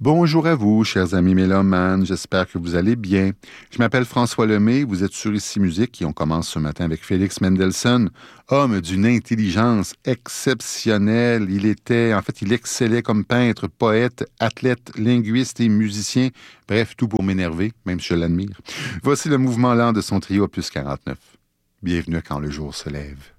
Bonjour à vous, chers amis mélomanes, j'espère que vous allez bien. Je m'appelle François Lemay, vous êtes sur Ici Musique et on commence ce matin avec Félix Mendelssohn, homme d'une intelligence exceptionnelle. Il excellait comme peintre, poète, athlète, linguiste et musicien. Bref, tout pour m'énerver, même si je l'admire. Voici le mouvement lent de son trio opus 49. Bienvenue à Quand le jour se lève.